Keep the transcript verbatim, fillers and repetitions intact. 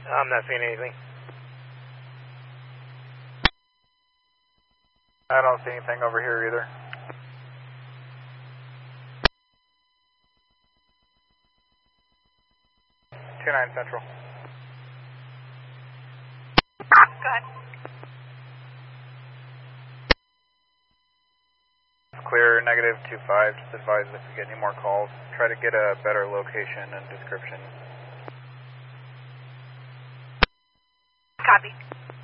I'm not seeing anything. I don't see anything over here either. two nine Central. Go ahead. Clear, negative two five. Just advise if you get any more calls. Try to get a better location and description. Copy.